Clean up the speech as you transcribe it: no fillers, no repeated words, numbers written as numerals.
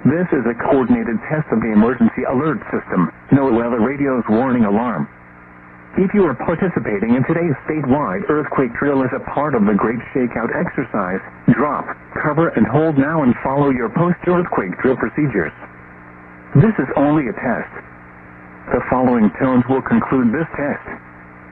This is a coordinated test of the emergency alert system, NOAA Weather Radio's warning alarm. If you are participating in today's statewide earthquake drill as a part of the Great Shakeout exercise, drop, cover, and hold now and follow your post-earthquake drill procedures. This is only a test. The following tones will conclude this test.